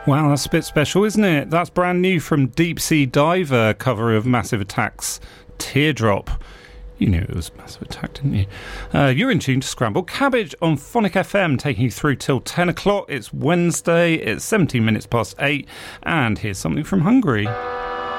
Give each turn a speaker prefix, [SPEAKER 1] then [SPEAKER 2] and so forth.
[SPEAKER 1] Wow, that's a bit special, isn't it? That's brand new from Deep Sea Diver, cover of Massive Attack's Teardrop. You knew it was Massive Attack, didn't you? You're in tune to Scrambled Cabbage on Phonic FM, taking you through till 10 o'clock. It's Wednesday, it's 17 minutes past 8, and here's something from Hungary.